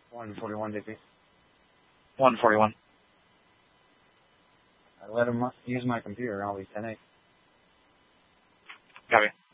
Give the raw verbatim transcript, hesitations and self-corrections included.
one forty-one D P. one forty-one. I let him use my computer, I'll be ten eight. Copy.